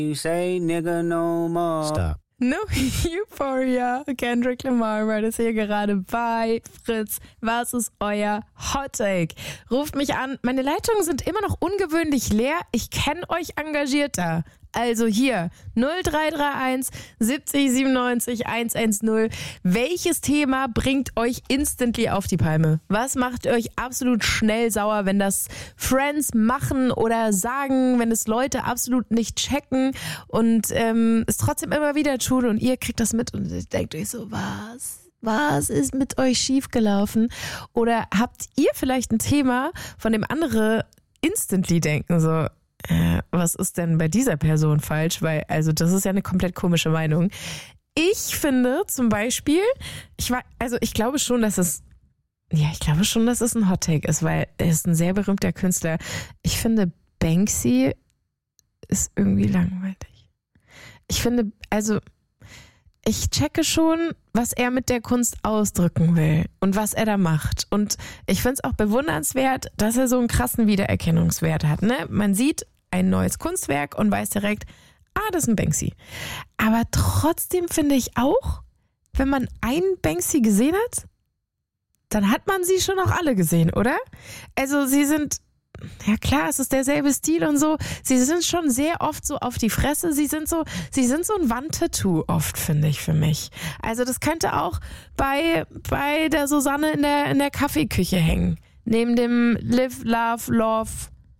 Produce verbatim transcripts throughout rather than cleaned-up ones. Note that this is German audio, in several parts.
You say nigga no more. Stop. No Euphoria, Kendrick Lamar war das hier gerade bei Fritz. Was ist euer Hot Take? Ruft mich an. Meine Leitungen sind immer noch ungewöhnlich leer. Ich kenne euch engagierter. Also hier null drei drei eins siebzig siebenundneunzig hundertzehn. Welches Thema bringt euch instantly auf die Palme? Was macht euch absolut schnell sauer, wenn das Friends machen oder sagen, wenn es Leute absolut nicht checken und ähm, es trotzdem immer wieder tun und ihr kriegt das mit und denkt euch so, was? Was ist mit euch schiefgelaufen? Oder habt ihr vielleicht ein Thema, von dem andere instantly denken so, Äh, was ist denn bei dieser Person falsch? Weil, also das ist ja eine komplett komische Meinung. Ich finde zum Beispiel, ich war, also ich glaube schon, dass es, ja, ich glaube schon, dass es ein Hot Take ist, weil er ist ein sehr berühmter Künstler. Ich finde, Banksy ist irgendwie langweilig. Ich finde, also ich checke schon, was er mit der Kunst ausdrücken will und was er da macht. Und ich finde es auch bewundernswert, dass er so einen krassen Wiedererkennungswert hat. Ne? Man sieht ein neues Kunstwerk und weiß direkt, ah, das ist ein Banksy. Aber trotzdem finde ich auch, wenn man einen Banksy gesehen hat, dann hat man sie schon auch alle gesehen, oder? Also sie sind... Ja klar, es ist derselbe Stil und so. Sie sind schon sehr oft so auf die Fresse. Sie sind so, sie sind so ein Wandtattoo oft, finde ich, für mich. Also das könnte auch bei, bei der Susanne in der, in der Kaffeeküche hängen. Neben dem Live, Love, Love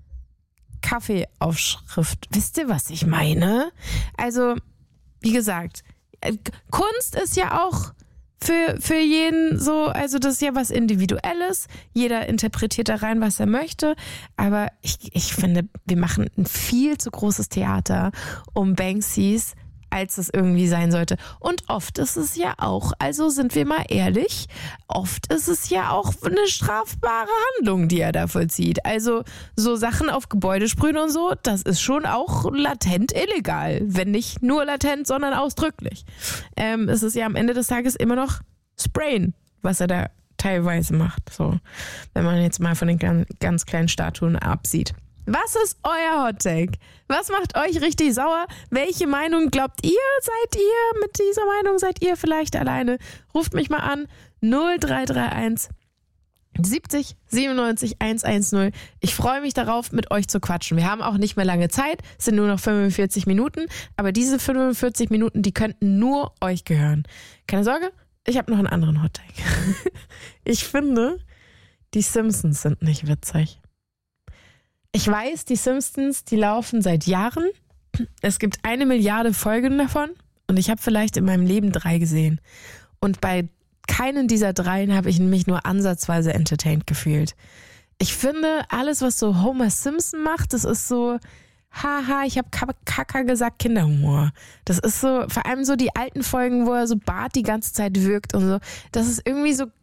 Kaffeeaufschrift. Wisst ihr, was ich meine? Also, wie gesagt, Kunst ist ja auch Für, für jeden so, also das ist ja was Individuelles. Jeder interpretiert da rein, was er möchte. Aber ich, ich finde, wir machen ein viel zu großes Theater um Banksys, als es irgendwie sein sollte. Und oft ist es ja auch, also sind wir mal ehrlich, oft ist es ja auch eine strafbare Handlung, die er da vollzieht. Also so Sachen auf Gebäude sprühen und so, das ist schon auch latent illegal. Wenn nicht nur latent, sondern ausdrücklich. Ähm, es ist ja am Ende des Tages immer noch Sprayen, was er da teilweise macht. So, wenn man jetzt mal von den ganz, ganz kleinen Statuen absieht. Was ist euer Hot Take? Was macht euch richtig sauer? Welche Meinung glaubt ihr? Seid ihr mit dieser Meinung? Seid ihr vielleicht alleine? Ruft mich mal an. null drei drei eins siebzig siebenundneunzig hundertzehn. Ich freue mich darauf, mit euch zu quatschen. Wir haben auch nicht mehr lange Zeit. Es sind nur noch fünfundvierzig Minuten. Aber diese fünfundvierzig Minuten, die könnten nur euch gehören. Keine Sorge, ich habe noch einen anderen Hot Take. Ich finde, die Simpsons sind nicht witzig. Ich weiß, die Simpsons, die laufen seit Jahren. Es gibt eine Milliarde Folgen davon und ich habe vielleicht in meinem Leben drei gesehen. Und bei keinen dieser dreien habe ich mich nur ansatzweise entertained gefühlt. Ich finde, alles, was so Homer Simpson macht, das ist so, haha, ich habe Kaka gesagt, Kinderhumor. Das ist so, vor allem so die alten Folgen, wo er so Bart die ganze Zeit wirkt und so. Das ist irgendwie so,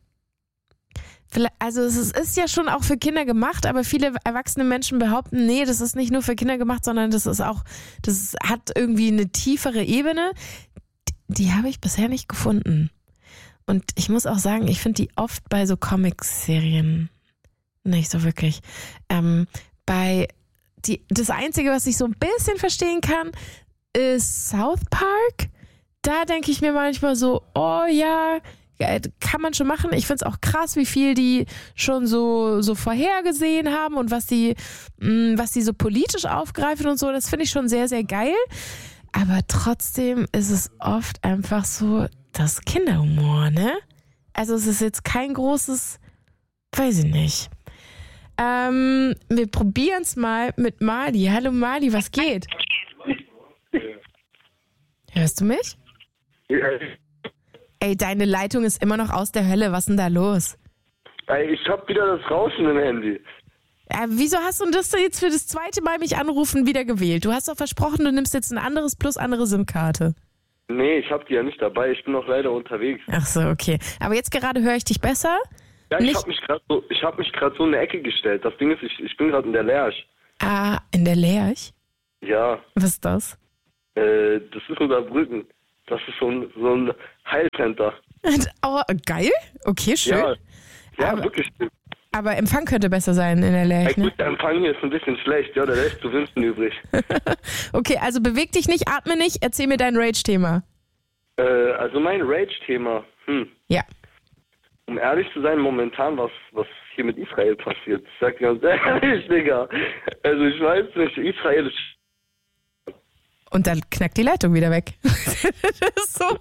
also es ist ja schon auch für Kinder gemacht, aber viele erwachsene Menschen behaupten, nee, das ist nicht nur für Kinder gemacht, sondern das ist auch, das hat irgendwie eine tiefere Ebene. Die, die habe ich bisher nicht gefunden. Und ich muss auch sagen, ich finde die oft bei so Comic-Serien nicht so wirklich. Ähm, bei die, das Einzige, was ich so ein bisschen verstehen kann, ist South Park. Da denke ich mir manchmal so, oh ja, kann man schon machen. Ich finde es auch krass, wie viel die schon so, so vorhergesehen haben und was die, mh, was die so politisch aufgreifen und so. Das finde ich schon sehr, sehr geil. Aber trotzdem ist es oft einfach so das Kinderhumor, ne? Also es ist jetzt kein großes, weiß ich nicht. Ähm, wir probieren es mal mit Mali. Hallo Mali, was geht? Hörst du mich? Ja. Ey, deine Leitung ist immer noch aus der Hölle. Was ist denn da los? Ey, ich hab wieder das Rauschen im Handy. Ja, wieso hast du das jetzt für das zweite Mal mich anrufen wieder gewählt? Du hast doch versprochen, du nimmst jetzt ein anderes plus andere SIM-Karte. Nee, ich hab die ja nicht dabei. Ich bin noch leider unterwegs. Ach so, okay. Aber jetzt gerade höre ich dich besser? Ja, ich nicht... hab mich gerade so, ich hab mich gerade so in eine Ecke gestellt. Das Ding ist, ich, ich bin gerade in der Lerch. Ah, in der Lerch? Ja. Was ist das? Äh, das ist in Saarbrücken. Das ist so ein, so ein Heilcenter. Oh, geil. Okay, schön. Ja, ja Aber wirklich schön. Aber Empfang könnte besser sein in L A. Ja, Ne? gut, der Empfang hier ist ein bisschen schlecht, ja, der lässt zu wünschen übrig. Okay, also beweg dich nicht, atme nicht, erzähl mir dein Rage-Thema. Äh, also mein Rage-Thema, hm. Ja. Um ehrlich zu sein, momentan, was, was hier mit Israel passiert. Ich sag dir ganz ehrlich, Digga. Also ich weiß nicht, Israel ist... Und dann knackt die Leitung wieder weg. Das ist so.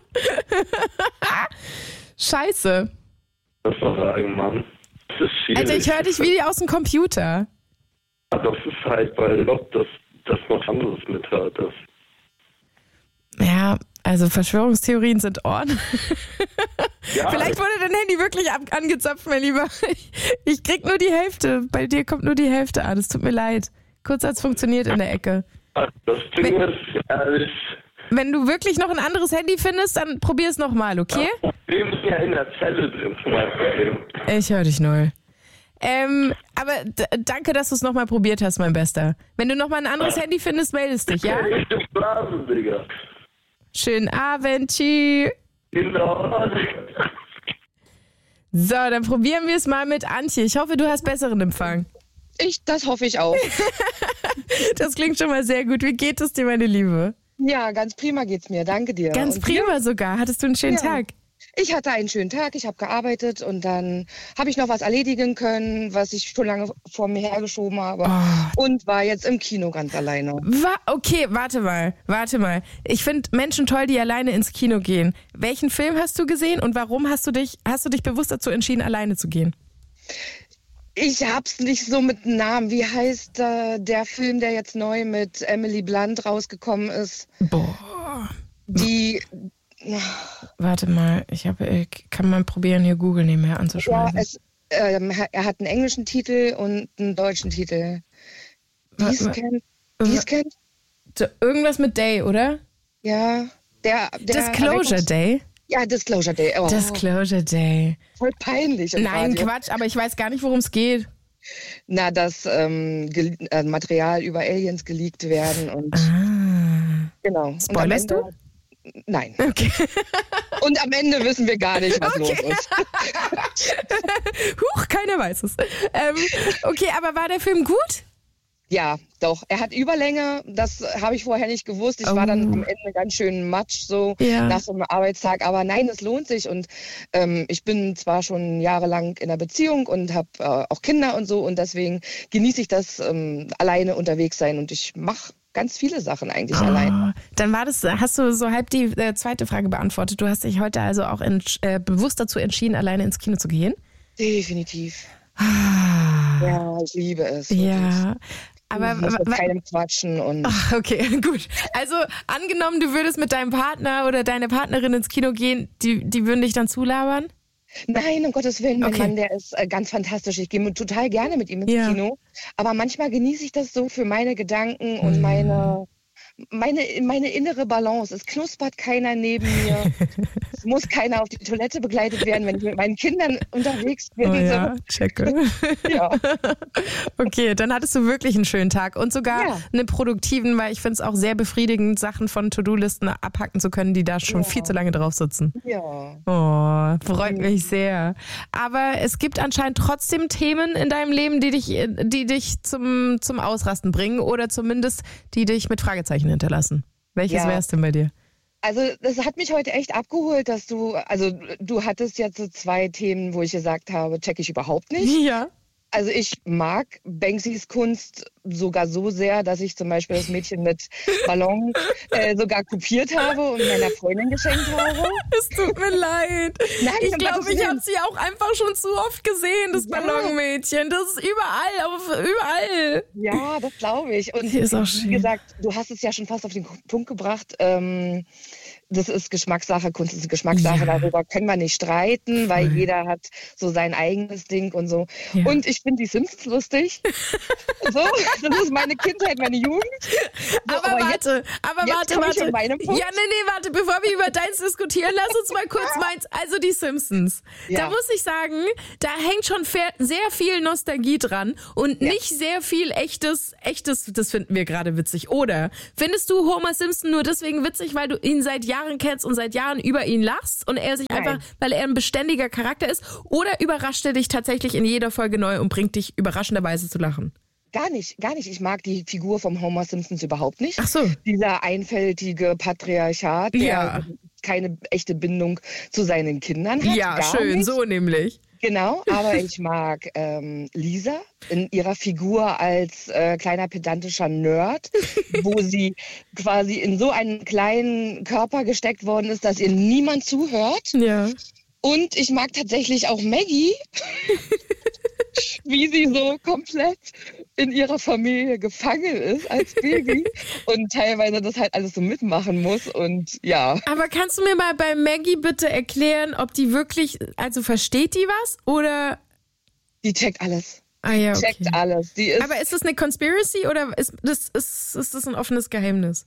Scheiße. Das soll sagen, Mann. Das ist schwierig. Alter, ich höre dich wie aus dem Computer. Ja, das ist halt, weil Lob das, das noch anderes mithört. Das. Ja, also Verschwörungstheorien sind on. Ja, Vielleicht wurde dein Handy wirklich ab- angezapft, mein Lieber. Ich, ich krieg nur die Hälfte. Bei dir kommt nur die Hälfte an. Es tut mir leid. Kurzsatz funktioniert in der Ecke. das Ding ist, ehrlich... Wenn du wirklich noch ein anderes Handy findest, dann probier es nochmal, okay? Das Problem ist ja in der Zelle drin, zum Beispiel. Ich höre dich null. Ähm, aber d- danke, dass du es nochmal probiert hast, mein Bester. Wenn du nochmal ein anderes Handy findest, meldest dich, ja? Ich bin Blasen, Digga. Schönen Abend, tschüss. Genau. So, dann probieren wir es mal mit Antje. Ich hoffe, du hast besseren Empfang. Ich, das hoffe ich auch. Das klingt schon mal sehr gut. Wie geht es dir, meine Liebe? Ja, ganz prima geht's mir. Danke dir. Ganz Und prima sogar. Hattest du einen schönen Ja. Tag? Ich hatte einen schönen Tag. Ich habe gearbeitet und dann habe ich noch was erledigen können, was ich schon lange vor mir hergeschoben habe. Oh. Und war jetzt im Kino ganz alleine. Wa- okay, warte mal, warte mal. Ich finde Menschen toll, die alleine ins Kino gehen. Welchen Film hast du gesehen und warum hast du dich, hast du dich bewusst dazu entschieden, alleine zu gehen? Ich hab's nicht so mit Namen. Wie heißt äh, der Film, der jetzt neu mit Emily Blunt rausgekommen ist? Boah. Die, Warte mal, ich habe, ich kann mal probieren, hier Google nebenher ja, anzuschmeißen. es, ähm, er hat einen englischen Titel und einen deutschen Titel. Wa- Dies wa- kennt, dies kennt? So, irgendwas mit Day, oder? Ja, der, der Disclosure Day? Ja, Disclosure Day. Oh, Disclosure Day. voll peinlich. im Nein, Radio. Quatsch, aber ich weiß gar nicht, worum es geht. Na, dass ähm, gel- äh, Material über Aliens geleakt werden und Ah. genau. Und Spoilerst am Ende, Nein. Okay. Und am Ende wissen wir gar nicht, was los ist. Huch, keiner weiß es. Ähm, okay, aber war der Film gut? Ja, doch. Er hat Überlänge. Das habe ich vorher nicht gewusst. Ich Oh. war dann am Ende ganz schön matsch so Ja. nach so einem Arbeitstag. Aber nein, es lohnt sich. Und ähm, ich bin zwar schon jahrelang in einer Beziehung und habe äh, auch Kinder und so. Und deswegen genieße ich das ähm, alleine unterwegs sein. Und ich mache ganz viele Sachen eigentlich allein. Oh, dann war das, hast du so halb die äh, zweite Frage beantwortet. Du hast dich heute also auch entsch- äh, bewusst dazu entschieden, alleine ins Kino zu gehen? Definitiv. Ah. Ja, ich liebe es. wirklich. Ja. Aber Ich muss mit wa- wa- keinem quatschen und Ach, okay, gut. Also angenommen, du würdest mit deinem Partner oder deiner Partnerin ins Kino gehen, die, die würden dich dann zulabern? nein, um Gottes Willen, mein Okay. Mann, der ist äh, ganz fantastisch. Ich gehe mit- total gerne mit ihm ins Ja. Kino. Aber manchmal genieße ich das so für meine Gedanken und Mhm. meine, meine, meine innere Balance. Es knuspert keiner neben mir. Es muss keiner auf die Toilette begleitet werden, wenn ich mit meinen Kindern unterwegs bin. Oh ja, So. checke. Ja. Okay, dann hattest du wirklich einen schönen Tag und sogar Ja. einen produktiven, weil ich finde es auch sehr befriedigend, Sachen von To-Do-Listen abhacken zu können, die da schon Ja. viel zu lange drauf sitzen. Ja. Oh, freut mich sehr. Aber es gibt anscheinend trotzdem Themen in deinem Leben, die dich, die dich zum, zum Ausrasten bringen oder zumindest die dich mit Fragezeichen hinterlassen. Welches Ja. wäre es denn bei dir? Also das hat mich heute echt abgeholt, dass du, also du hattest jetzt so zwei Themen, wo ich gesagt habe, check ich überhaupt nicht. Ja. Also ich mag Banksys Kunst sogar so sehr, dass ich zum Beispiel das Mädchen mit Ballon äh, sogar kopiert habe und meiner Freundin geschenkt habe. Es tut mir leid. Nein, ich um glaube, Gottes ich Willen. habe sie auch einfach schon zu oft gesehen, das Ja. Ballonmädchen. Das ist überall, auf, überall. Ja, das glaube ich. Und Sie ist auch schön. wie gesagt, du hast es ja schon fast auf den Punkt gebracht. Ähm, das ist Geschmackssache, Kunst ist Geschmackssache. Ja. Darüber können wir nicht streiten, weil Voll. jeder hat so sein eigenes Ding und so. Ja. Und ich finde die Simpsons lustig. So. Das ist meine Kindheit, meine Jugend. So, aber, aber warte, jetzt, aber jetzt warte, warte. Ja, nee, nee, warte, bevor wir über deins diskutieren, lass uns mal kurz meins, also die Simpsons. Ja. Da muss ich sagen, da hängt schon sehr viel Nostalgie dran und ja. nicht sehr viel echtes, echtes, das finden wir gerade witzig. Oder findest du Homer Simpson nur deswegen witzig, weil du ihn seit Jahren kennst und seit Jahren über ihn lachst und er sich Nein. einfach, weil er ein beständiger Charakter ist? Oder überrascht er dich tatsächlich in jeder Folge neu und bringt dich überraschenderweise zu lachen? Gar nicht, gar nicht. Ich mag die Figur vom Homer Simpsons überhaupt nicht. Ach so. Dieser einfältige Patriarchat, der ja. keine echte Bindung zu seinen Kindern hat. Ja, schön, nicht. So nämlich. Genau, aber ich mag ähm, Lisa in ihrer Figur als äh, kleiner pedantischer Nerd, wo sie quasi in so einen kleinen Körper gesteckt worden ist, dass ihr niemand zuhört. Ja. Und ich mag tatsächlich auch Maggie, wie sie so komplett in ihrer Familie gefangen ist als Baby und teilweise das halt alles so mitmachen muss und ja. Aber kannst du mir mal bei Maggie bitte erklären, ob die wirklich, also versteht die was oder? Die checkt alles. Ah ja, okay. Checkt alles. Die ist Aber ist das eine Conspiracy oder ist das, ist, ist das ein offenes Geheimnis?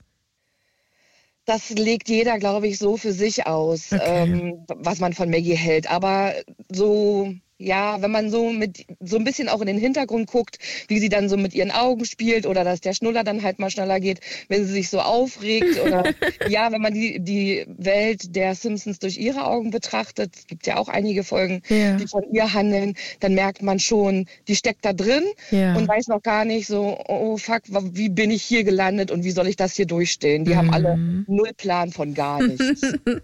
Das legt jeder, glaube ich, so für sich aus, okay. ähm, was man von Maggie hält. Aber so, ja, wenn man so mit so ein bisschen auch in den Hintergrund guckt, wie sie dann so mit ihren Augen spielt oder dass der Schnuller dann halt mal schneller geht, wenn sie sich so aufregt oder ja, wenn man die, die Welt der Simpsons durch ihre Augen betrachtet, es gibt ja auch einige Folgen, ja. die von ihr handeln, dann merkt man schon, die steckt da drin ja. und weiß noch gar nicht so, oh fuck, wie bin ich hier gelandet und wie soll ich das hier durchstehen? Die mhm. haben alle null Plan von gar nichts.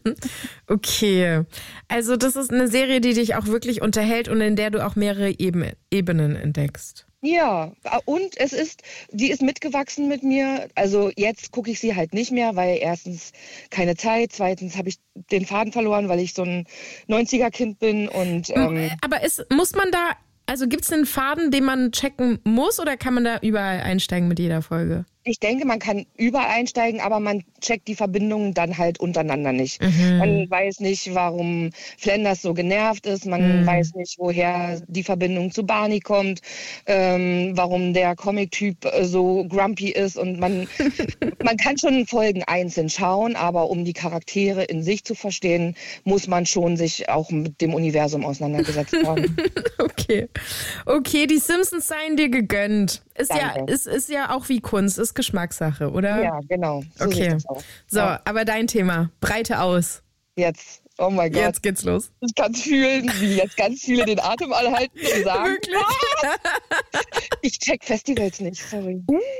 Okay, also das ist eine Serie, die dich auch wirklich unterhält und in der du auch mehrere Ebenen entdeckst. Ja, und es ist, die ist mitgewachsen mit mir. Also jetzt gucke ich sie halt nicht mehr, weil erstens keine Zeit, zweitens habe ich den Faden verloren, weil ich so ein neunziger-Kind bin. Und, ähm, Aber ist, muss man da, also gibt es einen Faden, den man checken muss oder kann man da überall einsteigen mit jeder Folge? Ich denke, man kann überall einsteigen, aber man checkt die Verbindungen dann halt untereinander nicht. Mhm. Man weiß nicht, warum Flanders so genervt ist. Man mhm. weiß nicht, woher die Verbindung zu Barney kommt, ähm, warum der Comic-Typ so grumpy ist. Und man, man kann schon Folgen einzeln schauen, aber um die Charaktere in sich zu verstehen, muss man schon sich auch mit dem Universum auseinandergesetzt haben. Okay. Okay, die Simpsons seien dir gegönnt. Ist ja, ist, ist ja auch wie Kunst, ist Geschmackssache, oder? Ja, genau. So okay. Das auch. So, ja. Aber dein Thema, breite aus. Jetzt, oh mein Gott. Jetzt geht's los. Ich kann es fühlen, wie jetzt ganz viele den Atem anhalten und sagen, wirklich? Ah! Ich check Festivals nicht, sorry.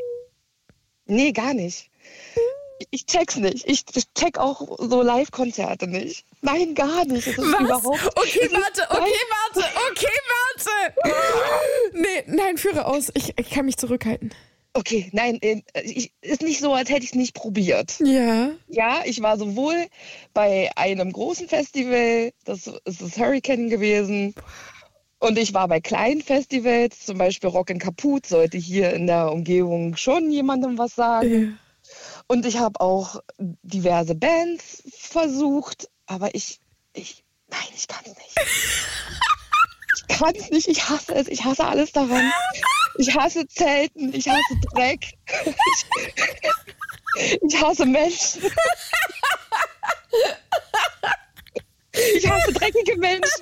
Nee, gar nicht. Ich check's nicht. Ich check auch so Live-Konzerte nicht. Nein, gar nicht. Das ist Was? Überhaupt, okay, warte, okay, warte, okay, warte. Nee, nein, führe aus. Ich, ich kann mich zurückhalten. Okay, nein, ich, ist nicht so, als hätte ich es nicht probiert. Ja. Ja, ich war sowohl bei einem großen Festival, das ist das Hurricane gewesen, und ich war bei kleinen Festivals, zum Beispiel Rock in Kaput, sollte hier in der Umgebung schon jemandem was sagen. Ja. Und ich habe auch diverse Bands versucht, aber ich, ich, nein, ich kann es nicht. Ich kann es nicht, ich hasse es, ich hasse alles daran. Ich hasse Zelten, ich hasse Dreck, ich, ich hasse Menschen. Ich hasse dreckige Menschen.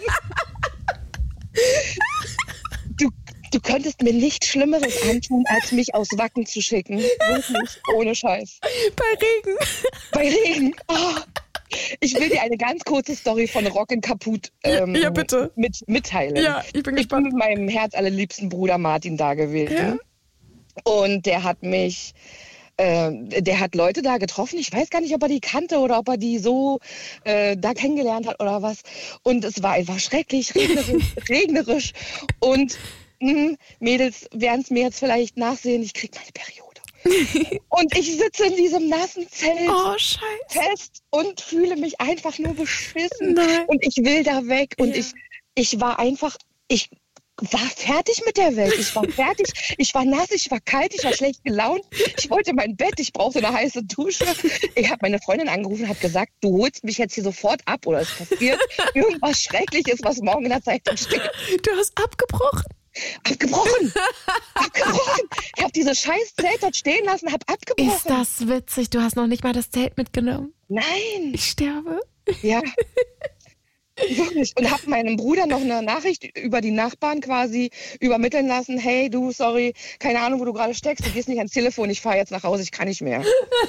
Du, du könntest mir nichts Schlimmeres antun, als mich aus Wacken zu schicken. Wirklich, ohne Scheiß. Bei Regen. Bei Regen. Oh. Ich will dir eine ganz kurze Story von Rock in Kaput ähm, ja, bitte. Mit, mitteilen. Ja, ich bin gespannt. Ich bin mit meinem herzallerliebsten Bruder Martin da gewesen. Ja. Und der hat mich, äh, der hat Leute da getroffen. Ich weiß gar nicht, ob er die kannte oder ob er die so äh, da kennengelernt hat oder was. Und es war einfach schrecklich, regnerisch. regnerisch. Und mh, Mädels werden es mir jetzt vielleicht nachsehen, ich krieg meine Periode. Und ich sitze in diesem nassen Zelt oh, fest und fühle mich einfach nur beschissen. Nein. Und ich will da weg. Und ja. ich, ich war einfach, ich war fertig mit der Welt. Ich war fertig. Ich war nass, ich war kalt, ich war schlecht gelaunt. Ich wollte mein Bett, ich brauchte eine heiße Dusche. Ich habe meine Freundin angerufen und habe gesagt, du holst mich jetzt hier sofort ab oder es passiert irgendwas Schreckliches, was morgen in der Zeitung steht. Du hast abgebrochen? Abgebrochen! Abgebrochen! Ich habe dieses scheiß Zelt dort stehen lassen, habe abgebrochen. Ist das witzig? Du hast noch nicht mal das Zelt mitgenommen. Nein! Ich sterbe. Ja. Wirklich. Und habe meinem Bruder noch eine Nachricht über die Nachbarn quasi übermitteln lassen. Hey, du, sorry, keine Ahnung, wo du gerade steckst. Du gehst nicht ans Telefon, ich fahre jetzt nach Hause, ich kann nicht mehr.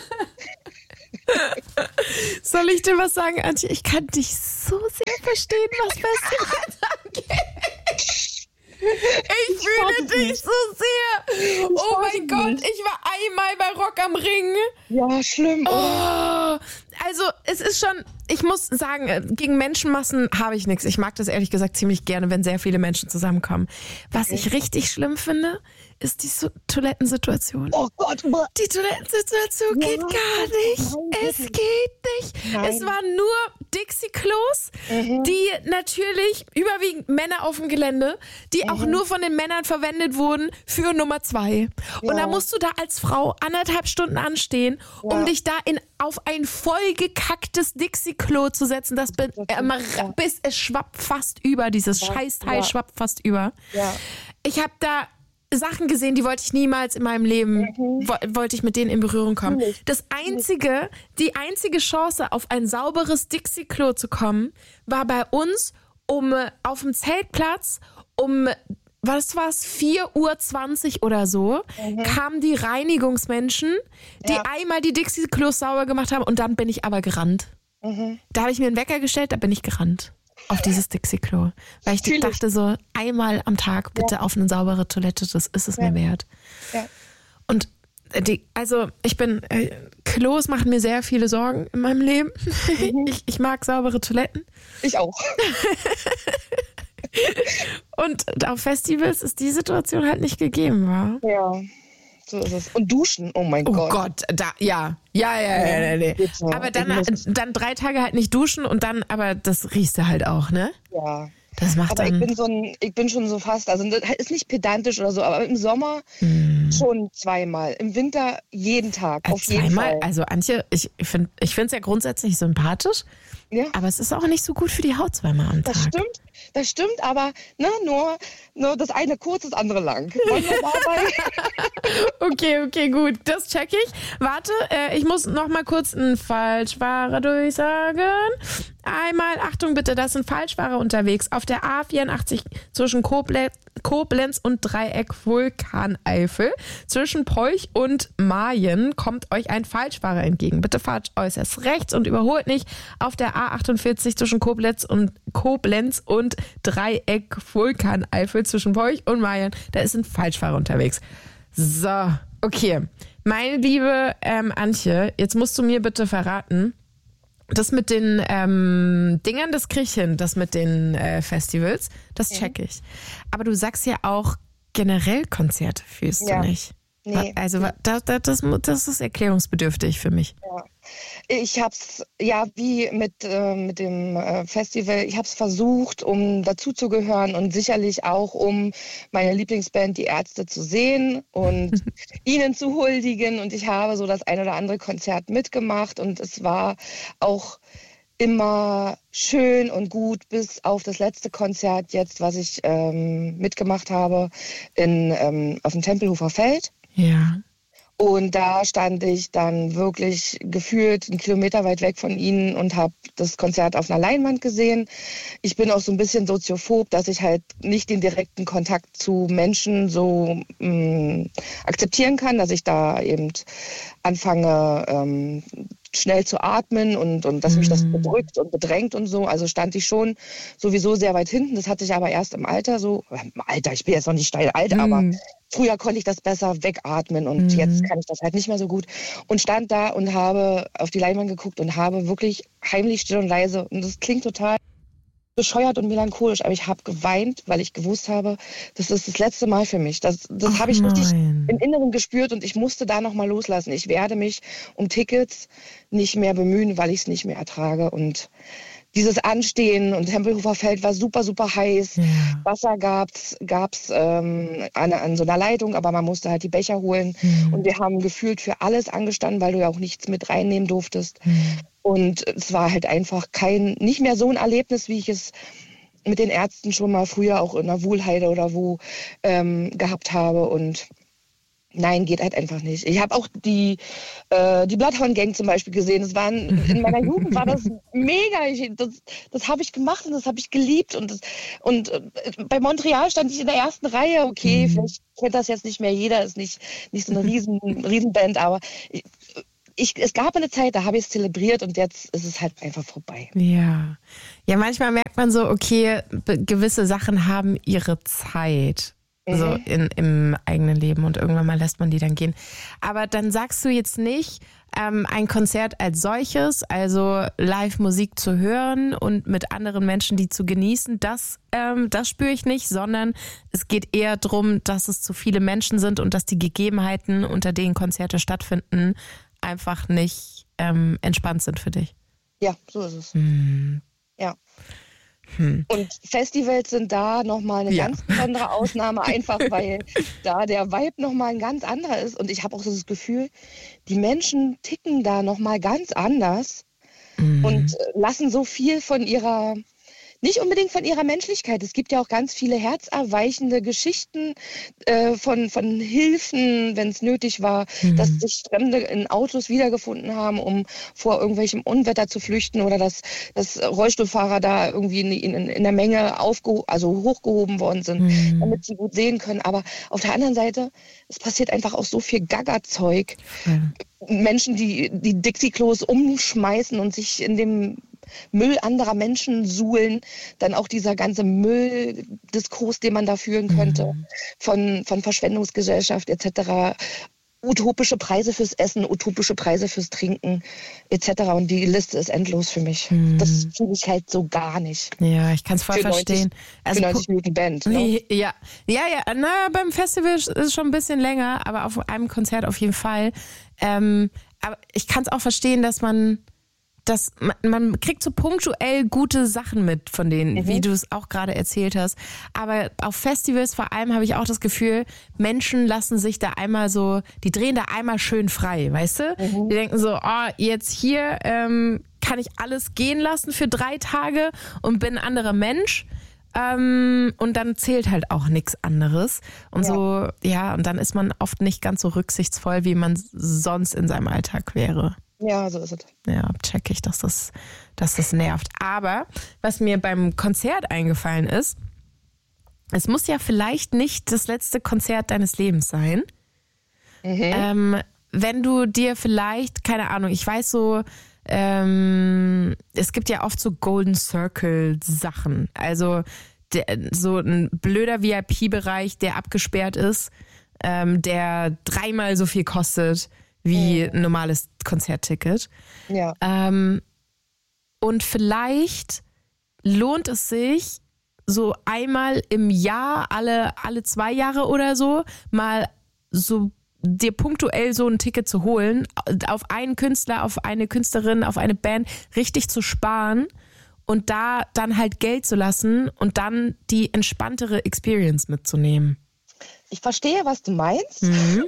Soll ich dir was sagen, Antje? Ich kann dich so sehr verstehen, was Festivals angeht. Ich fühle dich nicht. so sehr. Oh mein Gott, nicht. ich war einmal bei Rock am Ring. Ja, schlimm, oder? Oh, also es ist schon, ich muss sagen, äh, gegen Menschenmassen habe ich nichts. Ich mag das ehrlich gesagt ziemlich gerne, wenn sehr viele Menschen zusammenkommen. Was ich richtig schlimm finde, ist die so- Toilettensituation. Oh Gott, boah. Die Toilettensituation Ja. geht gar nicht. Nein, Es wirklich. geht nicht. Nein. Es waren nur Dixie-Klos, Mhm. die natürlich überwiegend Männer auf dem Gelände, die auch nur von den Männern verwendet wurden für Nummer zwei. Und Ja. da musst du da als Frau anderthalb Stunden anstehen, um Ja. dich da in, auf ein vollgekacktes Dixie-Klo zu setzen, das be- Das äh, ist- mal- ja. bis es schwappt fast über. Dieses Ja. Scheißteil Ja. schwappt fast über. Ja. Ich habe da Sachen gesehen, die wollte ich niemals in meinem Leben, wo, wollte ich mit denen in Berührung kommen. Natürlich. Das einzige, die einzige Chance, auf ein sauberes Dixie-Klo zu kommen, war bei uns um äh, auf dem Zeltplatz um, was war's, vier Uhr zwanzig oder so, kamen die Reinigungsmenschen, die Ja. einmal die Dixie-Klos sauber gemacht haben und dann bin ich aber gerannt. Mhm. Da habe ich mir einen Wecker gestellt, da bin ich gerannt. Auf dieses Dixie-Klo. Weil ich Fühl ich. dachte so, einmal am Tag bitte auf eine saubere Toilette, das ist es Ja. mir wert. Ja. Und äh, die, also ich bin, äh, Klos machen mir sehr viele Sorgen in meinem Leben. Mhm. Ich, ich mag saubere Toiletten. Ich auch. Und auf Festivals ist die Situation halt nicht gegeben, war. Ja, so ist es. Und duschen, oh mein Oh Gott. Gott, da, ja, ja, ja, ja, ja, ja. bitte. Aber dann, Ich muss- dann drei Tage halt nicht duschen und dann, aber das riechst du halt auch, ne? Ja. Das macht Aber dann. ich bin so ein, ich bin schon so fast, also das ist nicht pedantisch oder so, aber im Sommer schon zweimal. Im Winter jeden Tag, auf jeden Zweimal, Fall. also Antje, ich finde ich es ja grundsätzlich sympathisch, Ja. aber es ist auch nicht so gut für die Haut zweimal am Das Tag. stimmt, das stimmt, aber ne, nur, nur das eine kurz, das andere lang. Wollen wir dabei? Okay, okay, gut, das check ich. Warte, äh, ich muss noch mal kurz einen Falschfahrer durchsagen. Einmal, Achtung bitte, da ist ein Falschfahrer unterwegs. Auf der A vierundachtzig zwischen Koble Koblenz und Dreieck Vulkaneifel. Zwischen Polch und Mayen kommt euch ein Falschfahrer entgegen. Bitte fahrt äußerst rechts und überholt nicht. Auf der A achtundvierzig zwischen Koblenz und Koblenz und Dreieck Vulkaneifel zwischen Polch und Mayen. Da ist ein Falschfahrer unterwegs. So, okay. Meine liebe ähm, Antje, jetzt musst du mir bitte verraten, das mit den ähm, Dingern, das krieg ich hin, das mit den äh, Festivals, das check ich. Aber du sagst ja auch, generell Konzerte fühlst Ja. du nicht. Nee. Also das, das, das, das ist erklärungsbedürftig für mich. Ich hab's, ja, wie mit, äh, mit dem äh, Festival, ich hab's versucht, um dazuzugehören und sicherlich auch, um meine Lieblingsband, die Ärzte, zu sehen und ihnen zu huldigen. Und ich habe so das ein oder andere Konzert mitgemacht und es war auch immer schön und gut, bis auf das letzte Konzert jetzt, was ich ähm, mitgemacht habe, in, ähm, auf dem Tempelhofer Feld. Ja. Und da stand ich dann wirklich gefühlt einen Kilometer weit weg von ihnen und habe das Konzert auf einer Leinwand gesehen. Ich bin auch so ein bisschen soziophob, dass ich halt nicht den direkten Kontakt zu Menschen so mh, akzeptieren kann, dass ich da eben anfange, ähm, schnell zu atmen und, und dass mich das bedrückt und bedrängt und so. Also stand ich schon sowieso sehr weit hinten. Das hatte ich aber erst im Alter so, äh, im Alter, ich bin jetzt noch nicht steil alt, aber früher konnte ich das besser wegatmen und Mhm. jetzt kann ich das halt nicht mehr so gut. Und stand da und habe auf die Leinwand geguckt und habe wirklich heimlich still und leise, und das klingt total bescheuert und melancholisch, aber ich habe geweint, weil ich gewusst habe, das ist das letzte Mal für mich. Das, das Ach habe ich richtig nein. im Inneren gespürt und ich musste da nochmal loslassen. Ich werde mich um Tickets nicht mehr bemühen, weil ich es nicht mehr ertrage. Und dieses Anstehen und Tempelhofer Feld war super, super heiß. Ja. Wasser gab's, gab's ähm, an, an so einer Leitung, aber man musste halt die Becher holen. Mhm. Und wir haben gefühlt für alles angestanden, weil du ja auch nichts mit reinnehmen durftest. Mhm. Und es war halt einfach kein, nicht mehr so ein Erlebnis, wie ich es mit den Ärzten schon mal früher auch in der Wuhlheide oder wo ähm, gehabt habe und nein, geht halt einfach nicht. Ich habe auch die, äh, die Bloodhound Gang zum Beispiel gesehen. Das waren, in meiner Jugend war das mega. Ich, das das habe ich gemacht und das habe ich geliebt. Und, das, und äh, bei Montreal stand ich in der ersten Reihe. Okay, mhm. vielleicht kennt das jetzt nicht mehr jeder, ist nicht, nicht so eine riesen, Riesenband, aber ich, ich, es gab eine Zeit, da habe ich es zelebriert und jetzt ist es halt einfach vorbei. Ja. Ja, manchmal merkt man so, okay, gewisse Sachen haben ihre Zeit. So in, im eigenen Leben und irgendwann mal lässt man die dann gehen. Aber dann sagst du jetzt nicht, ähm, ein Konzert als solches, also Live-Musik zu hören und mit anderen Menschen die zu genießen, das, ähm, das spüre ich nicht, sondern es geht eher darum, dass es zu viele Menschen sind und dass die Gegebenheiten, unter denen Konzerte stattfinden, einfach nicht ähm, entspannt sind für dich. Ja, so ist es. Hm. Ja. Hm. Und Festivals sind da nochmal eine Ja. ganz besondere Ausnahme, einfach weil da der Vibe nochmal ein ganz anderer ist. Und ich habe auch so das Gefühl, die Menschen ticken da nochmal ganz anders Mhm. und äh, lassen so viel von ihrer, nicht unbedingt von ihrer Menschlichkeit. Es gibt ja auch ganz viele herzerweichende Geschichten äh, von, von Hilfen, wenn es nötig war, Mhm. dass sich Fremde in Autos wiedergefunden haben, um vor irgendwelchem Unwetter zu flüchten oder dass, dass Rollstuhlfahrer da irgendwie in, in, in der Menge aufgeho- also hochgehoben worden sind, Mhm. damit sie gut sehen können. Aber auf der anderen Seite, es passiert einfach auch so viel Gaga-Zeug. Ja. Menschen, die die Dixie-Klos umschmeißen und sich in dem Müll anderer Menschen suhlen, dann auch dieser ganze Mülldiskurs, den man da führen könnte, Mhm. von, von Verschwendungsgesellschaft et cetera, utopische Preise fürs Essen, utopische Preise fürs Trinken et cetera. Und die Liste ist endlos für mich. Mhm. Das fühle ich halt so gar nicht. Ja, ich kann es voll Für neunzig verstehen. Für neunzig Minuten Band. Ne? Ja, ja, ja, na, beim Festival ist es schon ein bisschen länger, aber auf einem Konzert auf jeden Fall. Ähm, aber ich kann es auch verstehen, dass man, dass man, man kriegt so punktuell gute Sachen mit von denen, Mhm. wie du es auch gerade erzählt hast. Aber auf Festivals vor allem habe ich auch das Gefühl, Menschen lassen sich da einmal so, die drehen da einmal schön frei, weißt du? Mhm. Die denken so, oh, jetzt hier ähm, kann ich alles gehen lassen für drei Tage und bin ein anderer Mensch. Ähm, und dann zählt halt auch nichts anderes. Und Ja. so, ja, und dann ist man oft nicht ganz so rücksichtsvoll, wie man sonst in seinem Alltag wäre. Ja, so ist es. Ja, check ich, dass das, dass das nervt. Aber was mir beim Konzert eingefallen ist, es muss ja vielleicht nicht das letzte Konzert deines Lebens sein. Mhm. Ähm, wenn du dir vielleicht, keine Ahnung, ich weiß so, ähm, es gibt ja oft so Golden Circle Sachen. Also der, so ein blöder V I P-Bereich, der abgesperrt ist, ähm, der dreimal so viel kostet wie ein normales Konzertticket. Ja. Ähm, und vielleicht lohnt es sich, so einmal im Jahr, alle, alle zwei Jahre oder so, mal so dir punktuell so ein Ticket zu holen, auf einen Künstler, auf eine Künstlerin, auf eine Band richtig zu sparen und da dann halt Geld zu lassen und dann die entspanntere Experience mitzunehmen. Ich verstehe, was du meinst. Mhm.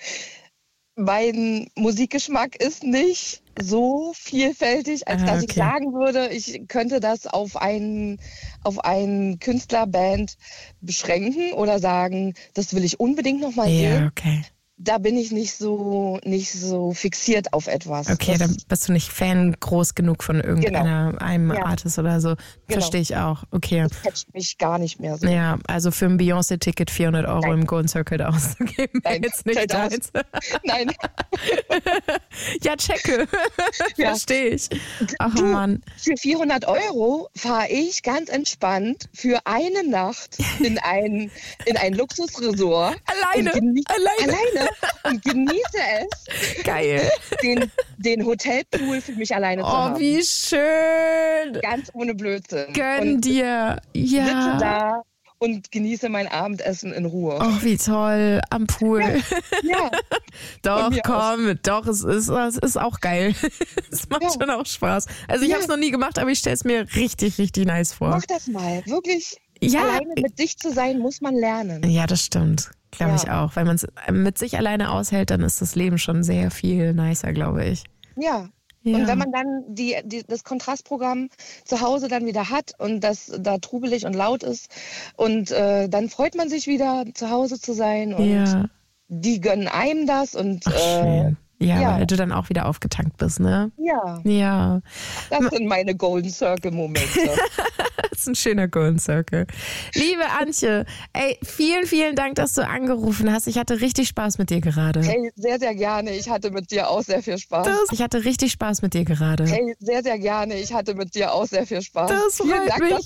Mein Musikgeschmack ist nicht so vielfältig, als Ah, dass okay. ich sagen würde, ich könnte das auf einen, auf einen Künstlerband beschränken oder sagen, das will ich unbedingt noch mal Ja, sehen. okay. Da bin ich nicht so, nicht so fixiert auf etwas. Okay, Das- dann bist du nicht Fan groß genug von irgendeiner einem Ja. Artist oder so. Genau. Verstehe ich auch. Okay. das catcht mich gar nicht mehr so. Ja, also für ein Beyoncé-Ticket vierhundert Euro Nein. im Golden Circuit auszugeben, wäre Nein, jetzt nicht fällt aus. deins. Nein, Ja, checke. Ja. Verstehe ich. Ach Du, Mann. für vierhundert Euro fahre ich ganz entspannt für eine Nacht in ein, in ein Luxusresort. Alleine. Und genie- Alleine. Alleine. Und genieße es, Geil. den, den Hotelpool für mich alleine zu Oh, haben. wie schön. Ganz ohne Blödsinn. Gönn und dir. sitze Ja. da und genieße mein Abendessen in Ruhe. Oh, wie toll. Am Pool. Ja, Doch, mir komm. Doch, es ist, es ist auch geil. Es macht Ja. schon auch Spaß. Also ich Ja. habe es noch nie gemacht, aber ich stelle es mir richtig, richtig nice vor. mach das mal. Wirklich, Ja. alleine mit sich zu sein, muss man lernen. Ja, das stimmt. Glaube Ja. ich auch. Wenn man es mit sich alleine aushält, dann ist das Leben schon sehr viel nicer, glaube ich. Ja, Ja. Und wenn man dann die, die, das Kontrastprogramm zu Hause dann wieder hat und das da trubelig und laut ist und äh, dann freut man sich wieder, zu Hause zu sein und Ja. die gönnen einem das und Ach, äh, schön. Ja, ja. weil du dann auch wieder aufgetankt bist, ne? ja, Ja, das sind meine Golden Circle Momente. das ist ein schöner Golden Circle. Liebe Antje, ey, vielen, vielen Dank, dass du angerufen hast. Ich hatte richtig Spaß mit dir gerade. Hey, sehr, sehr gerne. Ich hatte mit dir auch sehr viel Spaß. Das, ich hatte richtig Spaß mit dir gerade. Hey, sehr, sehr gerne. Ich hatte mit dir auch sehr viel Spaß. Das Vielen freut Dank, mich. dass